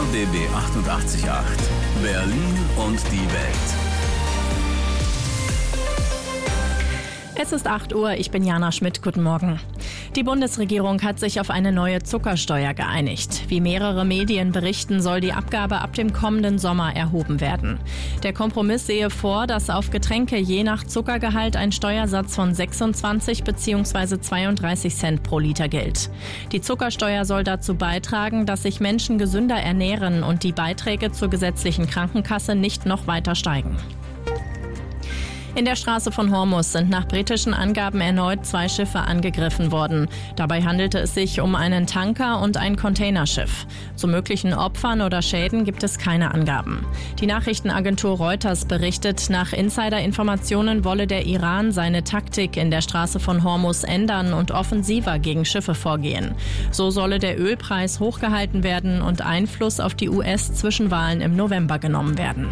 RBB 88.8 Berlin und die Welt. Es ist 8 Uhr, ich bin Jana Schmidt, guten Morgen. Die Bundesregierung hat sich auf eine neue Zuckersteuer geeinigt. Wie mehrere Medien berichten, soll die Abgabe ab dem kommenden Sommer erhoben werden. Der Kompromiss sehe vor, dass auf Getränke je nach Zuckergehalt ein Steuersatz von 26 bzw. 32 Cent pro Liter gilt. Die Zuckersteuer soll dazu beitragen, dass sich Menschen gesünder ernähren und die Beiträge zur gesetzlichen Krankenkasse nicht noch weiter steigen. In der Straße von Hormuz sind nach britischen Angaben erneut 2 Schiffe angegriffen worden. Dabei handelte es sich um einen Tanker und ein Containerschiff. Zu möglichen Opfern oder Schäden gibt es keine Angaben. Die Nachrichtenagentur Reuters berichtet, nach Insider-Informationen wolle der Iran seine Taktik in der Straße von Hormuz ändern und offensiver gegen Schiffe vorgehen. So solle der Ölpreis hochgehalten werden und Einfluss auf die US-Zwischenwahlen im November genommen werden.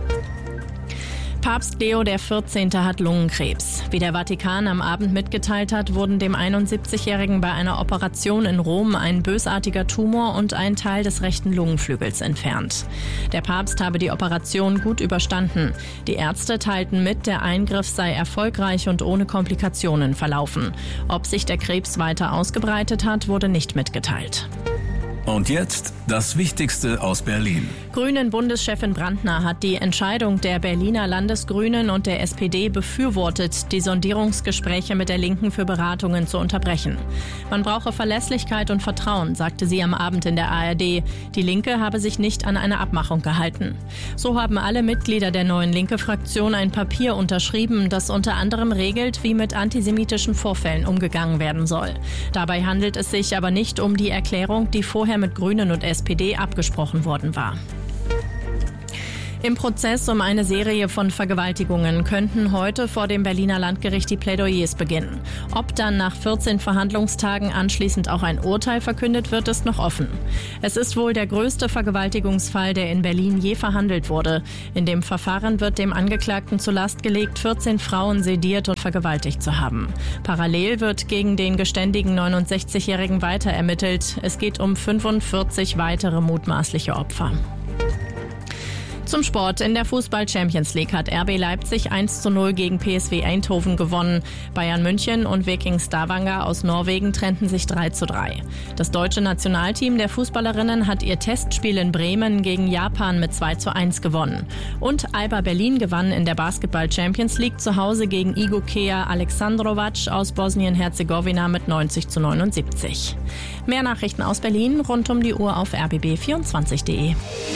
Papst Leo XIV. Hat Lungenkrebs. Wie der Vatikan am Abend mitgeteilt hat, wurden dem 71-Jährigen bei einer Operation in Rom ein bösartiger Tumor und ein Teil des rechten Lungenflügels entfernt. Der Papst habe die Operation gut überstanden. Die Ärzte teilten mit, der Eingriff sei erfolgreich und ohne Komplikationen verlaufen. Ob sich der Krebs weiter ausgebreitet hat, wurde nicht mitgeteilt. Und jetzt das Wichtigste aus Berlin. Grünen-Bundeschefin Brandner hat die Entscheidung der Berliner Landesgrünen und der SPD befürwortet, die Sondierungsgespräche mit der Linken für Beratungen zu unterbrechen. Man brauche Verlässlichkeit und Vertrauen, sagte sie am Abend in der ARD. Die Linke habe sich nicht an eine Abmachung gehalten. So haben alle Mitglieder der neuen Linke-Fraktion ein Papier unterschrieben, das unter anderem regelt, wie mit antisemitischen Vorfällen umgegangen werden soll. Dabei handelt es sich aber nicht um die Erklärung, die vorher mit Grünen und SPD abgesprochen worden war. Im Prozess um eine Serie von Vergewaltigungen könnten heute vor dem Berliner Landgericht die Plädoyers beginnen. Ob dann nach 14 Verhandlungstagen anschließend auch ein Urteil verkündet wird, ist noch offen. Es ist wohl der größte Vergewaltigungsfall, der in Berlin je verhandelt wurde. In dem Verfahren wird dem Angeklagten zur Last gelegt, 14 Frauen sediert und vergewaltigt zu haben. Parallel wird gegen den geständigen 69-Jährigen weiter ermittelt. Es geht um 45 weitere mutmaßliche Opfer. Zum Sport. In der Fußball-Champions League hat RB Leipzig 1:0 gegen PSV Eindhoven gewonnen. Bayern München und Viking Stavanger aus Norwegen trennten sich 3:3. Das deutsche Nationalteam der Fußballerinnen hat ihr Testspiel in Bremen gegen Japan mit 2:1 gewonnen. Und Alba Berlin gewann in der Basketball-Champions League zu Hause gegen Igokea Aleksandrovac aus Bosnien-Herzegowina mit 90:79. Mehr Nachrichten aus Berlin rund um die Uhr auf rbb24.de.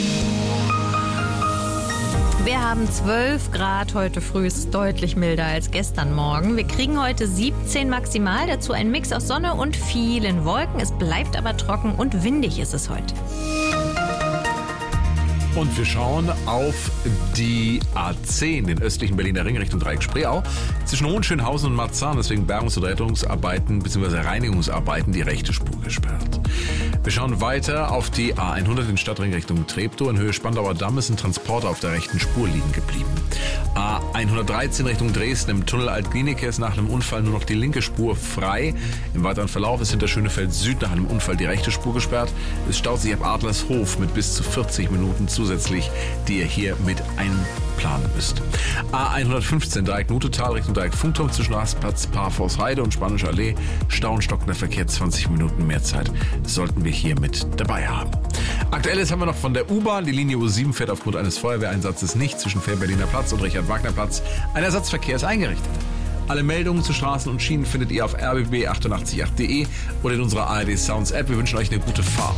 Wir haben 12 Grad heute früh, ist deutlich milder als gestern Morgen. Wir kriegen heute 17 maximal, dazu ein Mix aus Sonne und vielen Wolken. Es bleibt aber trocken und windig ist es heute. Und wir schauen auf die A10, den östlichen Berliner Ring Richtung Dreieck-Spreeau. Zwischen Hohenschönhausen und Marzahn, deswegen Bergungs- und Rettungsarbeiten bzw. Reinigungsarbeiten, die rechte Spur gesperrt. Wir schauen weiter auf die A100, den Stadtring Richtung Treptow. In Höhe Spandauer Damm ist ein Transporter auf der rechten Spur liegen geblieben. A113 Richtung Dresden, im Tunnel Alt-Glienicke ist nach einem Unfall nur noch die linke Spur frei. Im weiteren Verlauf ist hinter Schönefeld Süd nach einem Unfall die rechte Spur gesperrt. Es staut sich ab Adlershof mit bis zu 40 Minuten zusätzlich, die ihr hier mit einplanen müsst. A115 Dreieck-Nutetal Richtung Dreieck-Funkturm zwischen Rastplatz, Parforce-Heide und Spanische Allee. Stau und stockender Verkehr, 20 Minuten mehr Zeit sollten wir hier mit dabei haben. Aktuelles haben wir noch von der U-Bahn. Die Linie U7 fährt aufgrund eines Feuerwehreinsatzes nicht zwischen Fähr-Berliner Platz und Richard-Wagner-Platz. Ein Ersatzverkehr ist eingerichtet. Alle Meldungen zu Straßen und Schienen findet ihr auf rbb888.de oder in unserer ARD Sounds App. Wir wünschen euch eine gute Fahrt.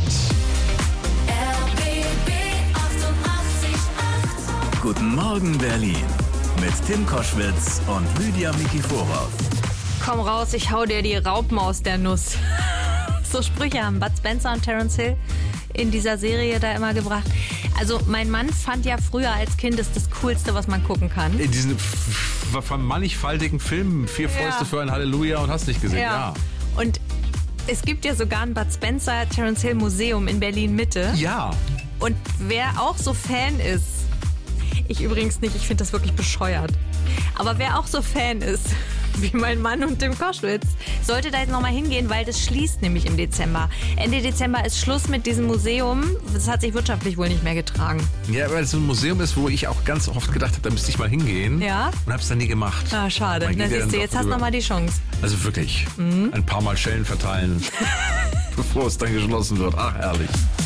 Guten Morgen Berlin mit Tim Koschwitz und Lydia Mikiforov. Komm raus, ich hau dir die Raupen aus der Nuss. So Sprüche haben Bud Spencer und Terence Hill in dieser Serie da immer gebracht. Also mein Mann fand ja früher als Kind das Coolste, was man gucken kann. In diesen mannigfaltigen Filmen, 4 Fäuste für ein Halleluja und hast nicht gesehen. Ja. Und es gibt ja sogar ein Bud Spencer Terence Hill Museum in Berlin Mitte. Ja. Und wer auch so Fan ist, ich übrigens nicht, ich finde das wirklich bescheuert. Aber wer auch so Fan ist wie mein Mann und Tim Koschwitz. Sollte da jetzt nochmal hingehen, weil das schließt nämlich im Dezember. Ende Dezember ist Schluss mit diesem Museum. Das hat sich wirtschaftlich wohl nicht mehr getragen. Ja, weil es so ein Museum ist, wo ich auch ganz oft gedacht habe, da müsste ich mal hingehen. Ja? Und habe es dann nie gemacht. Ah, schade. Man Na, geht ja siehst du, dann jetzt doch hast du über- nochmal die Chance. Also wirklich, ein paar Mal Schellen verteilen, bevor es dann geschlossen wird. Ach, herrlich.